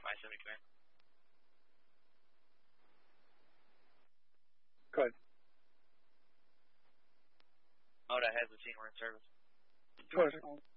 I-70 command. Good. Oda has the team, we're in service. Good.